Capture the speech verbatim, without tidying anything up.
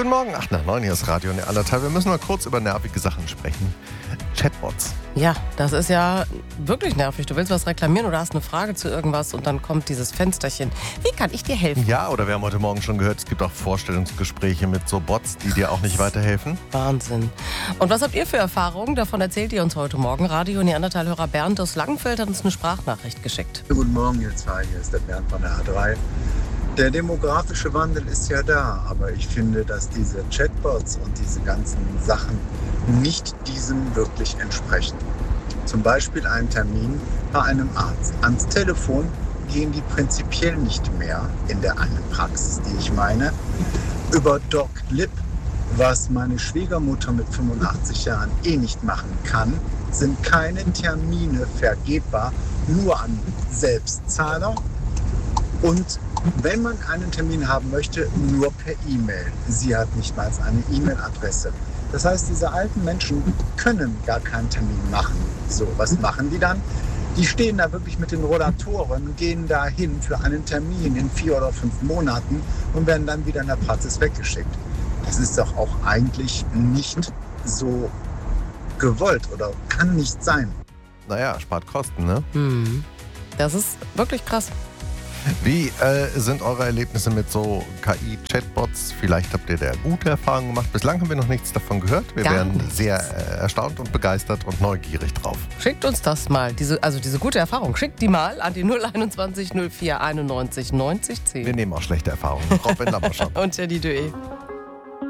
Guten Morgen, acht nach neun, hier ist Radio Neandertal. Wir müssen mal kurz über nervige Sachen sprechen. Chatbots. Ja, das ist ja wirklich nervig. Du willst was reklamieren oder hast eine Frage zu irgendwas und dann kommt dieses Fensterchen. Wie kann ich dir helfen? Ja, oder wir haben heute Morgen schon gehört, es gibt auch Vorstellungsgespräche mit so Bots, die dir auch nicht weiterhelfen. Wahnsinn. Und was habt ihr für Erfahrungen? Davon erzählt ihr uns heute Morgen. Radio Neandertal-Hörer Bernd aus Langenfeld hat uns eine Sprachnachricht geschickt. Guten Morgen, ihr zwei. Hier ist der Bernd von der A drei. Der demografische Wandel ist ja da, aber ich finde, dass diese Chatbots und diese ganzen Sachen nicht diesem wirklich entsprechen. Zum Beispiel ein Termin bei einem Arzt. Ans Telefon gehen die prinzipiell nicht mehr in der einen Praxis, die ich meine. Über DocLib, was meine Schwiegermutter mit fünfundachtzig Jahren eh nicht machen kann, sind keine Termine vergebbar, nur an Selbstzahler. Und wenn man einen Termin haben möchte, nur per E-Mail. Sie hat nicht mal eine E-Mail-Adresse. Das heißt, diese alten Menschen können gar keinen Termin machen. So, was machen die dann? Die stehen da wirklich mit den Rollatoren, gehen da hin für einen Termin in vier oder fünf Monaten und werden dann wieder in der Praxis weggeschickt. Das ist doch auch eigentlich nicht so gewollt oder kann nicht sein. Naja, spart Kosten, ne? Hm. Das ist wirklich krass. Wie äh, sind eure Erlebnisse mit so K I-Chatbots? Vielleicht habt ihr da gute Erfahrungen gemacht. Bislang haben wir noch nichts davon gehört. Wir Gar wären nichts. sehr äh, erstaunt und begeistert und neugierig drauf. Schickt uns das mal, diese, also diese gute Erfahrung. Schickt die mal an die null einundzwanzig null vier einundneunzig neunzig zehn. Wir nehmen auch schlechte Erfahrungen. Frau Bender mal schon. Und Jenny Döe.